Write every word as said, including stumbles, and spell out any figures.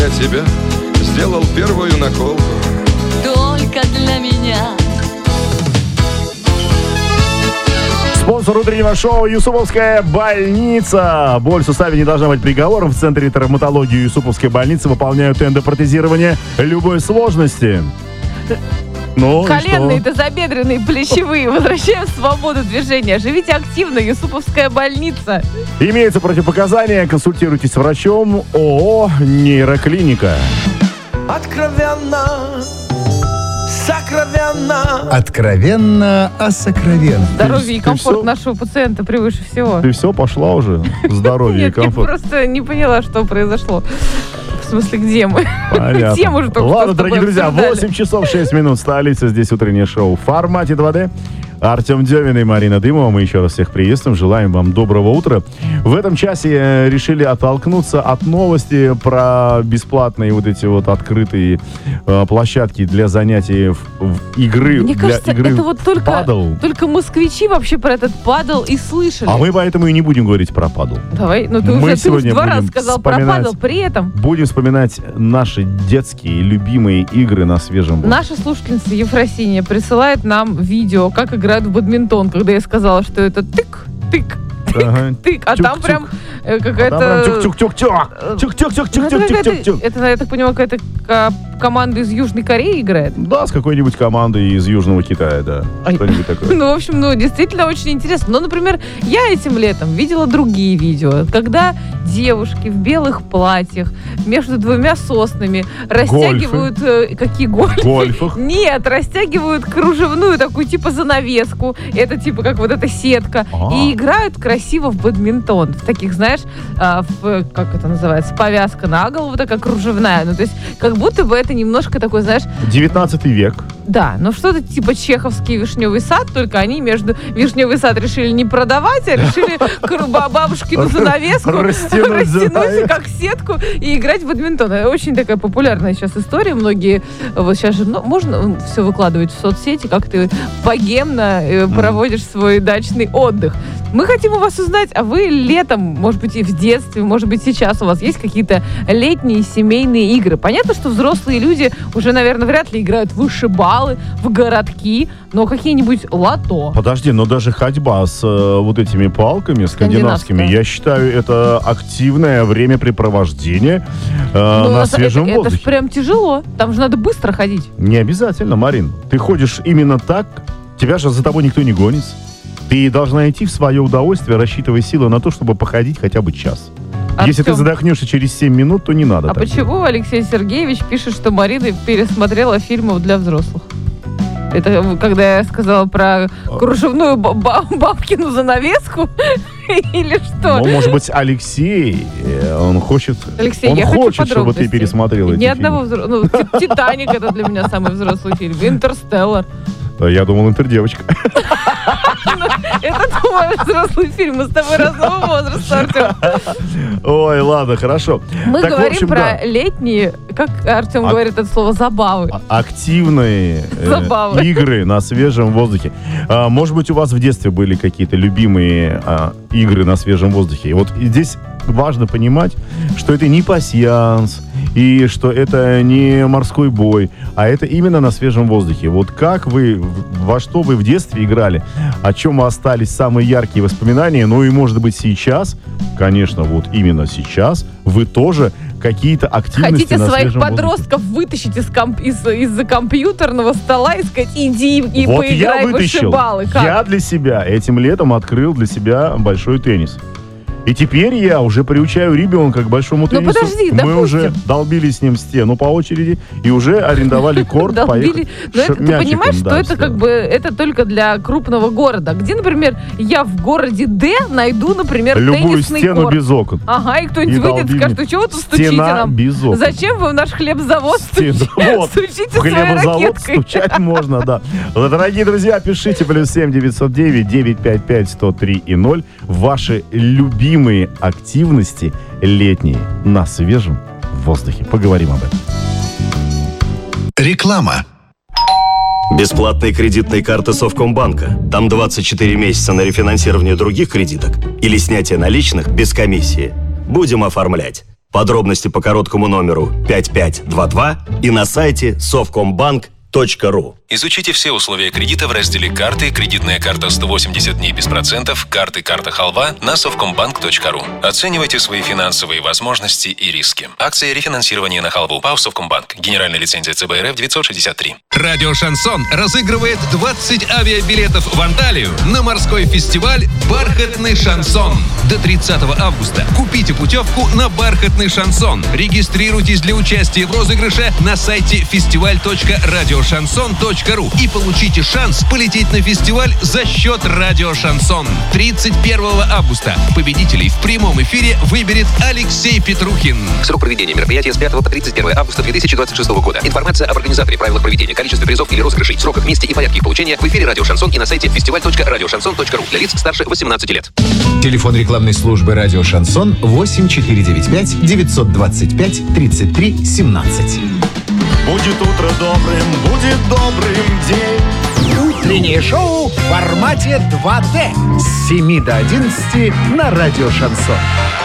Я тебя сделал первую наколку. Только для меня. Спонсор утреннего шоу «Юсуповская больница». Боль в суставе не должна быть приговором. В Центре травматологии Юсуповской больницы выполняют эндопротезирование любой сложности. Ну, коленные, тазобедренные, плечевые. Возвращаем свободу движения. Живите активно. Юсуповская больница. Имеются противопоказания. Консультируйтесь с врачом. ООО «Нейроклиника». Откровенно, сокровенно. Откровенно о сокровенном. Здоровье и ты комфорт всё? нашего пациента превыше всего. Ты все, пошла уже? Здоровье и Нет, я комфорт. просто не поняла, что произошло. В смысле, где мы? Понятно. Где мы же только Ладно, что с тобой дорогие друзья, обсуждали? восемь часов шесть минут, столица, здесь утреннее шоу в формате два дэ. Артем Демин и Марина Дымова. Мы еще раз всех приветствуем. Желаем вам доброго утра. В этом часе решили оттолкнуться от новости про бесплатные вот эти вот открытые э, площадки для занятий в, в игры. Мне для кажется, игры это вот только, падл. только москвичи вообще про этот падл и слышали. А мы поэтому и не будем говорить про падл. Давай, ну ты Мы уже, ты уже сегодня два раза будем сказал про вспоминать- падл, при этом Будем вспоминать наши детские любимые игры на свежем воздухе. наша слушательница Ефросинья присылает нам видео, как играют в бадминтон, когда я сказала, что это тык, тык, тык, Ага. тык, а там Тюк-тюк. прям э, А там какая-то... прям тюк-тюк-тюк-тюк. Ну, это, Тюк-тюк-тюк-тюк-тюк-тюк-тюк. это, я так понимаю, какая-то ка- команда из Южной Кореи играет. Да, с какой-нибудь командой из Южного Китая, да. Ай. Что-нибудь такое. Ну, в общем, ну, действительно очень интересно. Но, например, я этим летом видела другие видео, когда девушки в белых платьях между двумя соснами растягивают... э, какие гольфы? В гольфах. Нет, растягивают кружевную такую типа занавеску. Это типа как вот эта сетка. А. И играют красиво в бадминтон. В таких, знаешь, а, в, как это называется, повязка на голову, вот такая кружевная. Ну, то есть, как будто бы это немножко такой, знаешь, девятнадцатый век. да, но что-то типа чеховский вишневый сад, только они между вишневый сад решили не продавать, а решили к- ба- бабушкину занавеску Растянуть занавеску. растянуть как сетку и играть в бадминтон. Это очень такая популярная сейчас история. Многие вот сейчас же, ну, можно все выкладывать в соцсети, как ты богемно э, проводишь свой дачный отдых. Мы хотим у вас узнать, а вы летом, может быть, и в детстве, может быть, сейчас у вас есть какие-то летние семейные игры? Понятно, что взрослые люди уже, наверное, вряд ли играют в вышибалы, в городки, но какие-нибудь лото. Подожди, но даже ходьба с э, вот этими палками скандинавскими, Скандинавская. я считаю, это активное времяпрепровождение э, Ну, на это- свежем это, это воздухе. ж прям тяжело. Там же надо быстро ходить. Не обязательно, Марин. Ты ходишь именно так, тебя же за тобой никто не гонится. Ты должна идти в свое удовольствие, рассчитывая силы на то, чтобы походить хотя бы час. Если ты Артем, задохнешься через семь минут, то не надо. а так почему Алексей Сергеевич пишет, что Марина пересмотрела фильмов для взрослых? Это когда я сказала про кружевную ба- ба- бабкину занавеску? Или что? Ну, может быть, Алексей, э, он хочет, Алексей, он я хочу хочет, чтобы ты подробностей. пересмотрел эти Ни одного фильмы. взрослого. Ну, «Ти- «Титаник» — это для меня самый взрослый фильм. «Интерстеллар». Да, я думал, интердевочка. Это твой взрослый фильм. Мы с тобой разного возраста, Артем. Ой, ладно, хорошо. Мы Так, в говорим общем, про да. летние, как Артем А- говорит это слово, забавы. А- Активные э, Забавы. игры на свежем воздухе. А, может быть, у вас в детстве были какие-то любимые а, игры на свежем воздухе. И вот здесь важно понимать, что это не пасьянс, и что это не морской бой, а это именно на свежем воздухе. Вот как вы, в- во что вы в детстве играли, о чем остались самые яркие воспоминания, ну и, может быть, сейчас, конечно, вот именно сейчас, вы тоже какие-то активности Хотите на своих свежем воздухе. подростков вытащить из комп- из- из-за компьютерного стола и сказать, иди и Вот поиграй я в вытащил. вышибалы. Как? Я для себя этим летом открыл для себя большой теннис. И теперь я уже приучаю ребенка к большому Ну, теннису. подожди, Мы допустим. уже долбили с ним стену по очереди и уже арендовали корт. Долбили. поехали Но это, ш- ты мячиком, понимаешь, что да, это все. как бы это только для крупного города. Где, например, я в городе Д найду, например, Любую теннисный стену корт. без окон. Ага, и кто-нибудь И выйдет и долбили. скажет, ну чего вы тут стучите Стена нам? без окон. Зачем вы в наш хлебзавод Стена. стучите? Вот. Стучите В своей хлебозавод ракеткой. стучать можно, да. Дорогие друзья, пишите плюс семь девятьсот девять девятьсот пятьдесят пять сто три и ноль ваши любимые активности летние на свежем воздухе. Поговорим об этом. Реклама. Бесплатные кредитные карты Совкомбанка. Там двадцать четыре месяца на рефинансирование других кредиток или снятие наличных без комиссии. Будем оформлять. Подробности по короткому номеру пять пять два два и на сайте совкомбанк точка ру. Изучите все условия кредита в разделе «Карты», кредитная карта сто восемьдесят дней без процентов, карты «Карта Халва» на совкомбанк точка ру. Оценивайте свои финансовые возможности и риски. Акция рефинансирования на халву. ПАО «Совкомбанк». Генеральная лицензия ЦБ РФ девятьсот шестьдесят три. Радио «Шансон» разыгрывает двадцать авиабилетов в Анталию на морской фестиваль «Бархатный шансон». До тридцатого августа купите путевку на «Бархатный шансон». Регистрируйтесь для участия в розыгрыше на сайте фестиваль точка радиошансон точка ру и получите шанс полететь на фестиваль за счет Радио Шансон. тридцать первого августа победителей в прямом эфире выберет Алексей Петрухин. Срок проведения мероприятия с пятого по тридцать первое августа две тысячи двадцать шестого года. Информация об организаторе, правилах проведения, количестве призов или розыгрышей, сроках, месте и порядке их получения в эфире Радио Шансон и на сайте фестиваль точка радиошансон точка ру для лиц старше восемнадцати лет. Телефон рекламной службы «Радио Шансон» восемь четыре девять пять девятьсот двадцать пять тридцать три семнадцать. Будет утро добрым, будет добрым день. Утреннее шоу в формате два дэ с семи до одиннадцати на «Радио Шансон».